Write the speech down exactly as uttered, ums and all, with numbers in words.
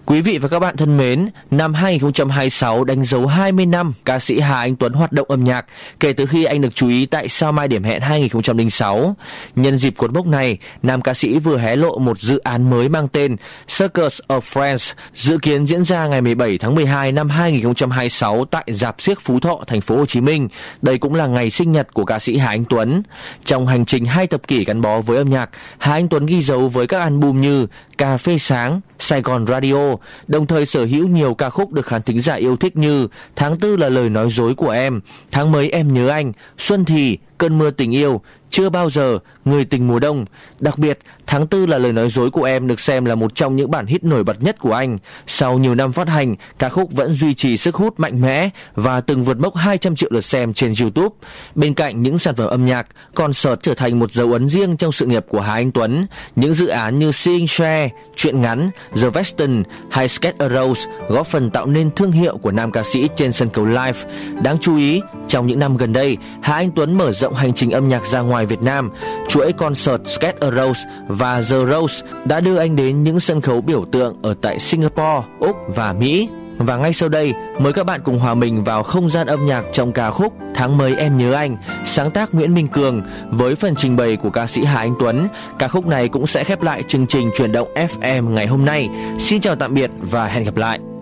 Quý vị và các bạn thân mến, năm hai không hai sáu đánh dấu hai mươi năm ca sĩ Hà Anh Tuấn hoạt động âm nhạc kể từ khi anh được chú ý tại Sao Mai Điểm Hẹn hai không không sáu. Nhân dịp cột mốc này, nam ca sĩ vừa hé lộ một dự án mới mang tên Circus of Friends, dự kiến diễn ra ngày mười bảy tháng mười hai năm hai không hai sáu tại Rạp Xiếc Phú Thọ, thành phố Hồ Chí Minh. Đây cũng là ngày sinh nhật của ca sĩ Hà Anh Tuấn. Trong hành trình hai thập kỷ gắn bó với âm nhạc, Hà Anh Tuấn ghi dấu với các album như Cà Phê Sáng, Sài Gòn Radio, đồng thời sở hữu nhiều ca khúc được khán thính giả yêu thích như Tháng Tư Là Lời Nói Dối Của Em, Tháng Mấy Em Nhớ Anh, Xuân Thì, Cơn Mưa Tình Yêu, Chưa Bao Giờ, Người Tình Mùa Đông. Đặc biệt, Tháng Tư Là Lời Nói Dối Của Em được xem là một trong những bản hit nổi bật nhất của anh. Sau nhiều năm phát hành, ca khúc vẫn duy trì sức hút mạnh mẽ và từng vượt mốc hai trăm triệu lượt xem trên YouTube. Bên cạnh những sản phẩm âm nhạc, concert trở thành một dấu ấn riêng trong sự nghiệp của Hà Anh Tuấn. Những dự án như Seeing Share, Truyện Ngắn, The Western hay Sketch a Rose góp phần tạo nên thương hiệu của nam ca sĩ trên sân khấu live. Đáng chú ý, trong những năm gần đây, Hà Anh Tuấn mở rộng hành trình âm nhạc ra ngoài Việt Nam. Chuỗi concert Sketch a Rose và The Rose đã đưa anh đến những sân khấu biểu tượng ở tại Singapore, Úc và Mỹ. Và ngay sau đây, mời các bạn cùng hòa mình vào không gian âm nhạc trong ca khúc Tháng Mấy Em Nhớ Anh, sáng tác Nguyễn Minh Cường với phần trình bày của ca sĩ Hà Anh Tuấn. Ca khúc này cũng sẽ khép lại chương trình Chuyển động ép em ngày hôm nay. Xin chào tạm biệt và hẹn gặp lại.